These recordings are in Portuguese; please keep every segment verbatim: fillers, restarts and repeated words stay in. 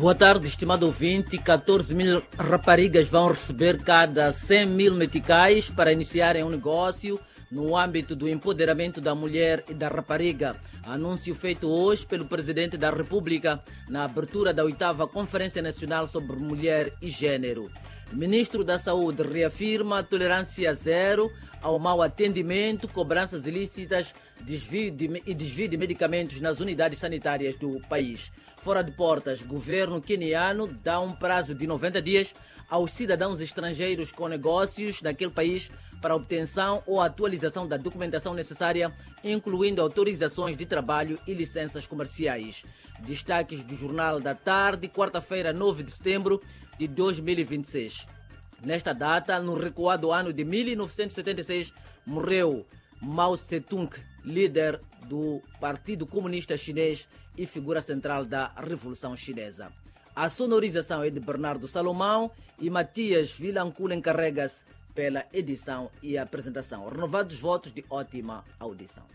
Boa tarde, estimado ouvinte. catorze mil raparigas vão receber cada cem mil meticais para iniciarem um negócio no âmbito do empoderamento da mulher e da rapariga. Anúncio feito hoje pelo Presidente da República na abertura da oitava Conferência Nacional sobre Mulher e Gênero. O Ministro da Saúde reafirma tolerância zero ao mau atendimento, cobranças ilícitas desvio de, e desvio de medicamentos nas unidades sanitárias do país. Fora de portas, governo queniano dá um prazo de noventa dias aos cidadãos estrangeiros com negócios naquele país para obtenção ou atualização da documentação necessária, incluindo autorizações de trabalho e licenças comerciais. Destaques do Jornal da Tarde, quarta-feira, nove de setembro de dois mil e vinte e seis. Nesta data, no recuado ano de mil novecentos e setenta e seis, morreu Mao Tse-tung, líder do Partido Comunista Chinês e figura central da Revolução Chinesa. A sonorização é de Bernardo Salomão e Matias Vilanculo encarrega-se pela edição e apresentação. Renovados votos de ótima audição.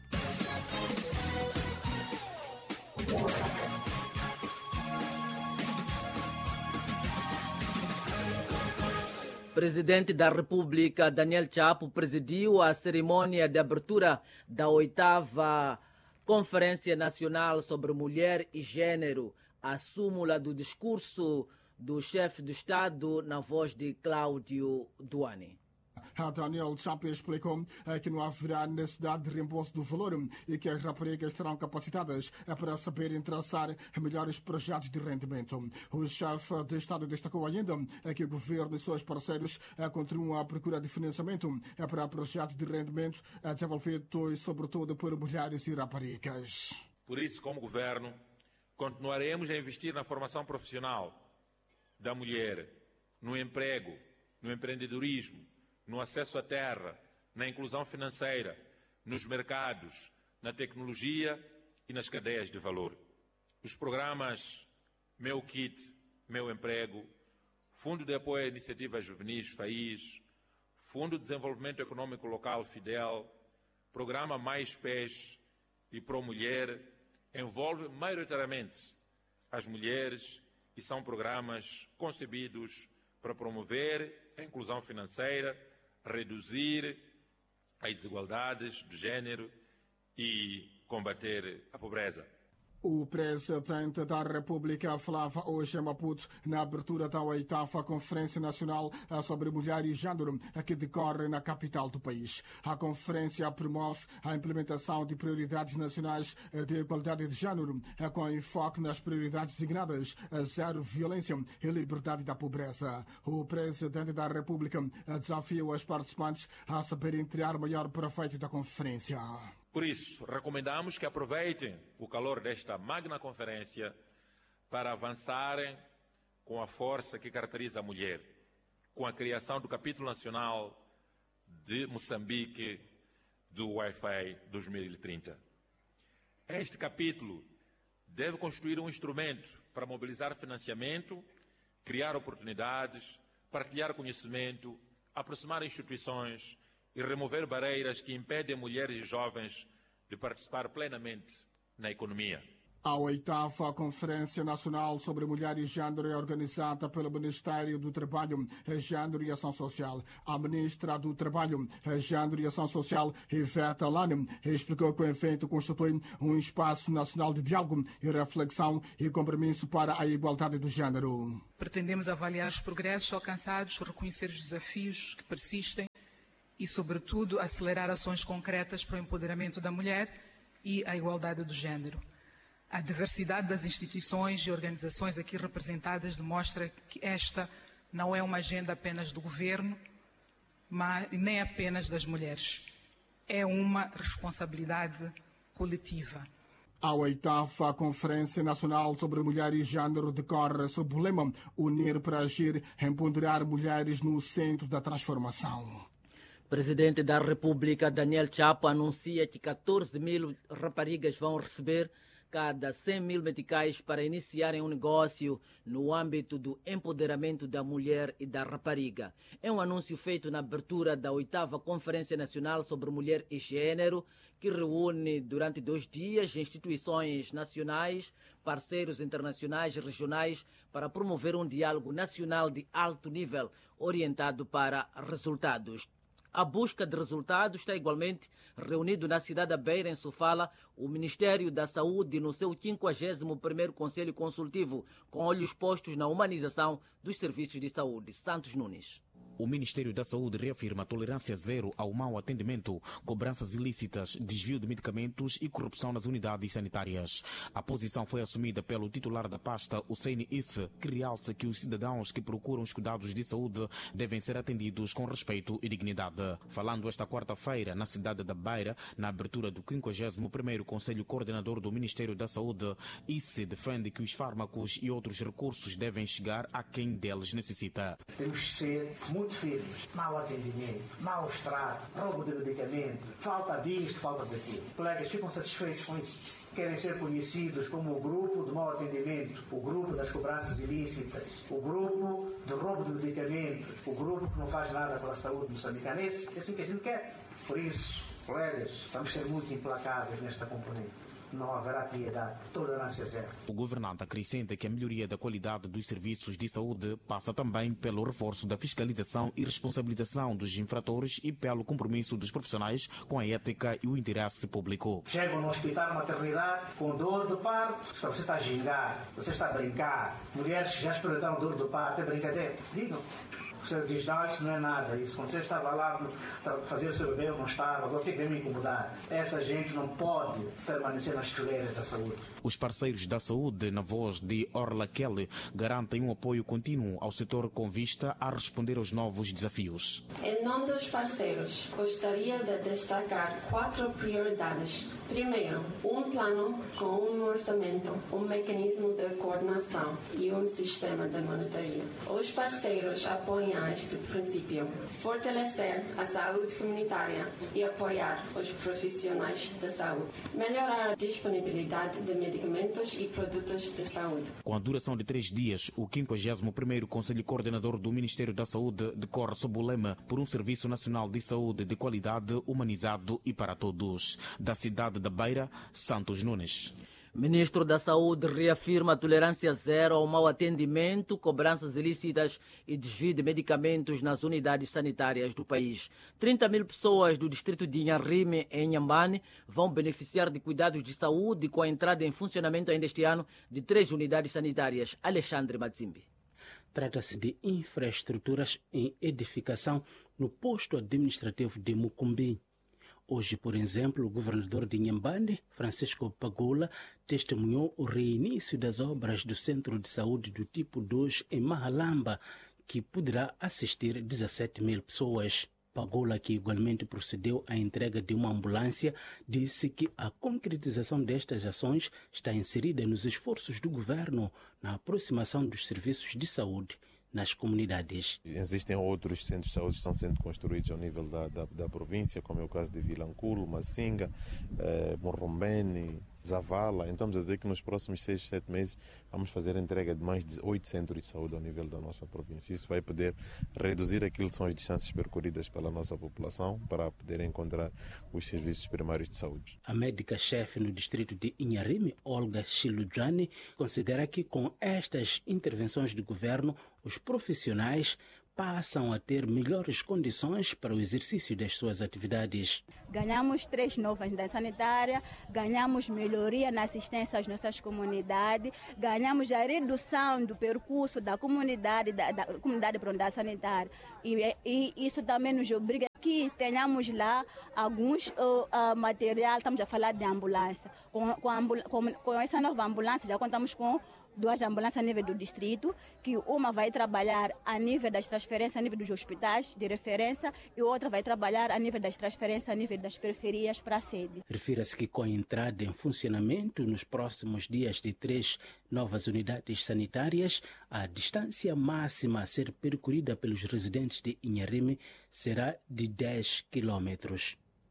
Presidente da República, Daniel Chapo, presidiu a cerimônia de abertura da oitava Conferência Nacional sobre Mulher e Gênero, a súmula do discurso do chefe do Estado na voz de Cláudio Duane. Daniel Chapo explicou que não haverá necessidade de reembolso do valor e que as raparigas estarão capacitadas para saberem traçar melhores projetos de rendimento. O chefe de Estado destacou ainda que o governo e seus parceiros continuam à procura de financiamento para projetos de rendimento desenvolvidos sobretudo por mulheres e raparigas. Por isso, como governo, continuaremos a investir na formação profissional da mulher, no emprego, no empreendedorismo, no acesso à terra, na inclusão financeira, nos mercados, na tecnologia e nas cadeias de valor. Os programas Meu Kit, Meu Emprego, Fundo de Apoio a Iniciativas Juvenis FAIS, Fundo de Desenvolvimento Econômico Local Fidel, Programa Mais Pés e Pro Mulher envolvem maioritariamente as mulheres e são programas concebidos para promover a inclusão financeira, reduzir as desigualdades de género e combater a pobreza. O presidente da República falava hoje em Maputo na abertura da oitava Conferência Nacional sobre Mulher e Gênero, que decorre na capital do país. A conferência promove a implementação de prioridades nacionais de igualdade de género, com enfoque nas prioridades designadas zero violência e liberdade da pobreza. O presidente da República desafiou os participantes a saberem tirar maior proveito da conferência. Por isso, recomendamos que aproveitem o calor desta magna conferência para avançarem com a força que caracteriza a mulher, com a criação do capítulo nacional de Moçambique do Wi-Fi dois mil e trinta. Este capítulo deve constituir um instrumento para mobilizar financiamento, criar oportunidades, partilhar conhecimento, aproximar instituições e remover barreiras que impedem mulheres e jovens de participar plenamente na economia. A oitava Conferência Nacional sobre Mulher e Gênero é organizada pelo Ministério do Trabalho, Gênero e Ação Social. A ministra do Trabalho, Gênero e Ação Social, Ivete Lane, explicou que o evento constitui um espaço nacional de diálogo e reflexão e compromisso para a igualdade do género. Pretendemos avaliar os progressos alcançados, reconhecer os desafios que persistem e, sobretudo, acelerar ações concretas para o empoderamento da mulher e a igualdade do género. A diversidade das instituições e organizações aqui representadas demonstra que esta não é uma agenda apenas do governo, mas nem apenas das mulheres. É uma responsabilidade coletiva. A oitava Conferência Nacional sobre Mulher e Gênero decorre sob o lema Unir para Agir, empoderar mulheres no centro da transformação. Presidente da República, Daniel Chapo, anuncia que catorze mil raparigas vão receber cada cem mil meticais para iniciarem um negócio no âmbito do empoderamento da mulher e da rapariga. É um anúncio feito na abertura da oitava Conferência Nacional sobre Mulher e Gênero, que reúne durante dois dias instituições nacionais, parceiros internacionais e regionais para promover um diálogo nacional de alto nível orientado para resultados. A busca de resultados está igualmente reunido na cidade da Beira, em Sofala, o Ministério da Saúde no seu quinquagésimo primeiro Conselho Consultivo, com olhos postos na humanização dos serviços de saúde. Santos Nunes. O Ministério da Saúde reafirma tolerância zero ao mau atendimento, cobranças ilícitas, desvio de medicamentos e corrupção nas unidades sanitárias. A posição foi assumida pelo titular da pasta, Hussein Isse, que realça que os cidadãos que procuram os cuidados de saúde devem ser atendidos com respeito e dignidade. Falando esta quarta-feira na cidade da Beira, na abertura do quinquagésimo primeiro Conselho Coordenador do Ministério da Saúde, Isse defende que os fármacos e outros recursos devem chegar a quem deles necessita. Temos que ser muito firmes. Mau atendimento, mau estrago, roubo de medicamento, falta disto, falta daquilo. Colegas, ficam satisfeitos com isso? Querem ser conhecidos como o grupo de mau atendimento, o grupo das cobranças ilícitas, o grupo de roubo de medicamentos, o grupo que não faz nada pela saúde moçambicanense? É assim que a gente quer. Por isso, colegas, vamos ser muito implacáveis nesta componente. Não haverá piedade, tolerância zero. O governante acrescenta que a melhoria da qualidade dos serviços de saúde passa também pelo reforço da fiscalização e responsabilização dos infratores e pelo compromisso dos profissionais com a ética e o interesse público. Chegam no hospital maternidade com dor do parto, você está a gingar, você está a brincar. Mulheres que já experimentaram dor do parto, é brincadeira. Digam. Você diz, não, isso não é nada, isso. Quando você estava lá para fazer o seu bebê, eu não estava, agora fica bem me incomodar. Essa gente não pode permanecer nas fileiras da saúde. Os parceiros da saúde, na voz de Orla Kelly, garantem um apoio contínuo ao setor com vista a responder aos novos desafios. Em nome dos parceiros, gostaria de destacar quatro prioridades. Primeiro, um plano com um orçamento, um mecanismo de coordenação e um sistema de monitoria. Os parceiros apoiam este princípio, fortalecer a saúde comunitária e apoiar os profissionais da saúde, melhorar a disponibilidade de medicamentos e produtos de saúde. Com a duração de três dias, o quinquagésimo primeiro Conselho Coordenador do Ministério da Saúde decorre sob o lema por um Serviço Nacional de Saúde de qualidade, humanizado e para todos. Da cidade da Beira, Santos Nunes. Ministro da Saúde reafirma a tolerância zero ao mau atendimento, cobranças ilícitas e desvio de medicamentos nas unidades sanitárias do país. trinta mil pessoas do distrito de Inharime, em Inhambane, vão beneficiar de cuidados de saúde com a entrada em funcionamento ainda este ano de três unidades sanitárias. Alexandre Matsimbi. Trata-se de infraestruturas em edificação no posto administrativo de Mucumbi. Hoje, por exemplo, o governador de Inhambane, Francisco Pagola, testemunhou o reinício das obras do Centro de Saúde do tipo dois em Mahalamba, que poderá assistir dezessete mil pessoas. Pagola, que igualmente procedeu à entrega de uma ambulância, disse que a concretização destas ações está inserida nos esforços do governo na aproximação dos serviços de saúde nas comunidades. Existem outros centros de saúde que estão sendo construídos ao nível da, da, da província, como é o caso de Vilanculo, Massinga, eh, Morrombene, Zavala. Então, estamos a dizer que nos próximos seis, sete meses vamos fazer a entrega de mais de oito centros de saúde ao nível da nossa província. Isso vai poder reduzir aquilo que são as distâncias percorridas pela nossa população para poder encontrar os serviços primários de saúde. A médica-chefe no distrito de Inharime, Olga Chilujani, considera que com estas intervenções do governo, os profissionais passam a ter melhores condições para o exercício das suas atividades. Ganhamos três novas unidades sanitárias, ganhamos melhoria na assistência às nossas comunidades, ganhamos a redução do percurso da comunidade, da, da comunidade para a unidade sanitária. E, e isso também nos obriga que tenhamos lá alguns uh, uh, material, estamos a falar de ambulância. Com, com, ambul com, com essa nova ambulância já contamos com duas ambulâncias a nível do distrito, que uma vai trabalhar a nível das transferências, a nível dos hospitais de referência, e outra vai trabalhar a nível das transferências, a nível das periferias para a sede. Refira-se que com a entrada em funcionamento nos próximos dias de três novas unidades sanitárias, a distância máxima a ser percorrida pelos residentes de Inharime será de dez quilômetros.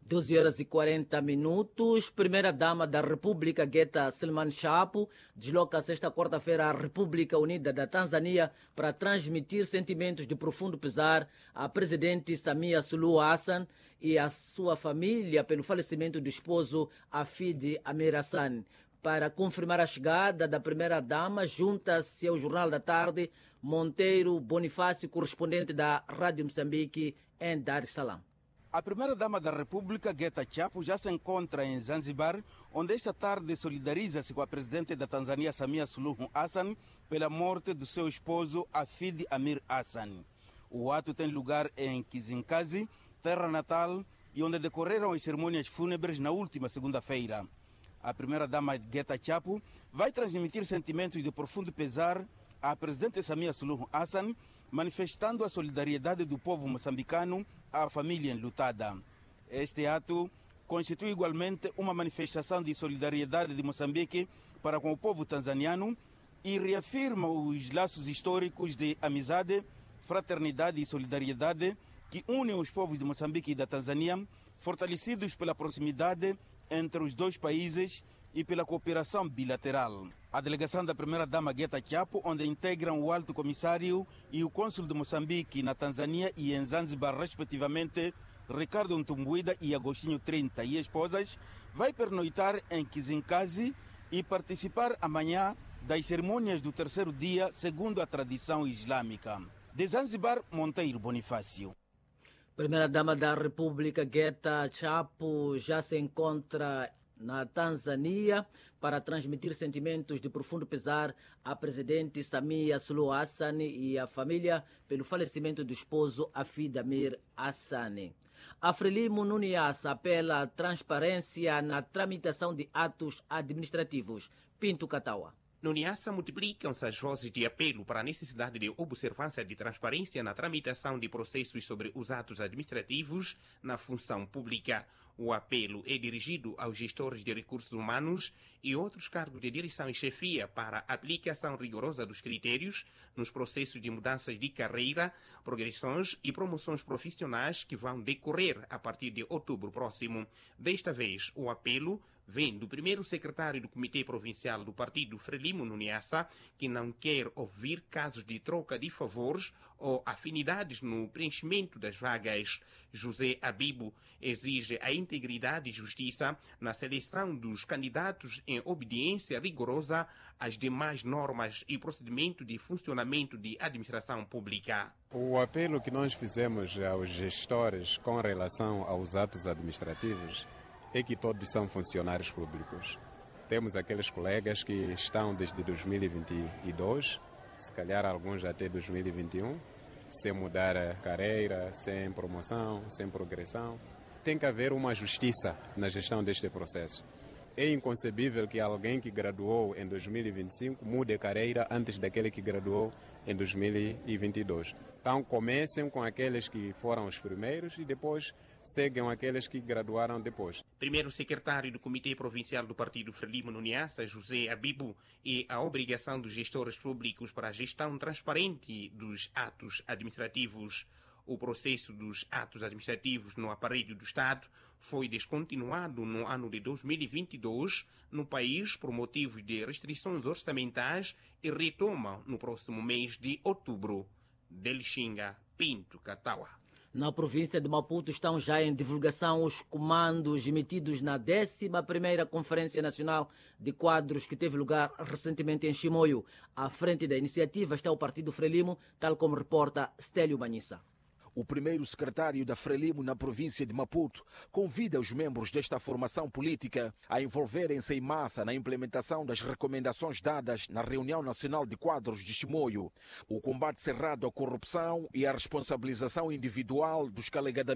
doze horas e quarenta minutos. Primeira-dama da República, Geta Selman Chapo, desloca-se esta quarta-feira à República Unida da Tanzânia para transmitir sentimentos de profundo pesar à presidente Samia Suluhu Hassan e à sua família pelo falecimento do esposo Hafidh Amir Hassan. Para confirmar a chegada da primeira-dama, junta-se ao Jornal da Tarde Monteiro Bonifácio, correspondente da Rádio Moçambique em Dar es Salaam. A primeira-dama da República, Geta Chapo, já se encontra em Zanzibar, onde esta tarde solidariza-se com a presidente da Tanzânia, Samia Suluhu Hassan, pela morte do seu esposo, Hafidh Amir Hassan. O ato tem lugar em Kizinkazi, terra natal, e onde decorreram as cerimônias fúnebres na última segunda-feira. A primeira-dama, Geta Chapo, vai transmitir sentimentos de profundo pesar à presidente Samia Suluhu Hassan, manifestando a solidariedade do povo moçambicano à família enlutada. Este ato constitui igualmente uma manifestação de solidariedade de Moçambique para com o povo tanzaniano e reafirma os laços históricos de amizade, fraternidade e solidariedade que unem os povos de Moçambique e da Tanzânia, fortalecidos pela proximidade entre os dois países e pela cooperação bilateral. A delegação da primeira-dama Geta Chapo, onde integram o alto comissário e o cônsul de Moçambique na Tanzânia e em Zanzibar, respectivamente, Ricardo Ntumbuida e Agostinho trinta, e esposas, vai pernoitar em Kizinkazi e participar amanhã das cerimônias do terceiro dia, segundo a tradição islâmica. De Zanzibar, Monteiro Bonifácio. Primeira-dama da República, Geta Chapo, já se encontra na Tanzânia para transmitir sentimentos de profundo pesar à presidente Samia Suluhu Hassan e à família pelo falecimento do esposo Hafidh Amir Hassan. A Frelimo no Niassa apela à transparência na tramitação de atos administrativos. Pinto Katawa. No Niassa multiplicam-se as vozes de apelo para a necessidade de observância de transparência na tramitação de processos sobre os atos administrativos na função pública. O apelo é dirigido aos gestores de recursos humanos e outros cargos de direção e chefia para a aplicação rigorosa dos critérios nos processos de mudanças de carreira, progressões e promoções profissionais que vão decorrer a partir de outubro próximo. Desta vez, o apelo vem do primeiro secretário do Comitê Provincial do Partido Frelimo no Niassa, que não quer ouvir casos de troca de favores ou afinidades no preenchimento das vagas. José Abibo exige a integridade e justiça na seleção dos candidatos em obediência rigorosa às demais normas e procedimentos de funcionamento de administração pública. O apelo que nós fizemos aos gestores com relação aos atos administrativos é que todos são funcionários públicos. Temos aqueles colegas que estão desde dois mil e vinte e dois, se calhar alguns até dois mil e vinte e um, sem mudar a carreira, sem promoção, sem progressão. Tem que haver uma justiça na gestão deste processo. É inconcebível que alguém que graduou em dois mil e vinte e cinco mude a carreira antes daquele que graduou em dois mil e vinte e dois. Então comecem com aqueles que foram os primeiros e depois seguem aqueles que graduaram depois. Primeiro secretário do Comitê Provincial do Partido Frelimo no Niassa, José Abibo, e a obrigação dos gestores públicos para a gestão transparente dos atos administrativos. O processo dos atos administrativos no aparelho do Estado foi descontinuado no ano de dois mil e vinte e dois no país por motivos de restrições orçamentais e retoma no próximo mês de outubro. Delixinga, Pinto, Katawa. Na província de Maputo estão já em divulgação os comandos emitidos na décima primeira Conferência Nacional de Quadros que teve lugar recentemente em Chimoio. À frente da iniciativa está o Partido Frelimo, tal como reporta Stélio Banissa. O primeiro secretário da Frelimo na província de Maputo convida os membros desta formação política a envolverem-se em massa na implementação das recomendações dadas na reunião nacional de quadros de Chimoio. O combate cerrado à corrupção e a responsabilização individual dos que alegadamente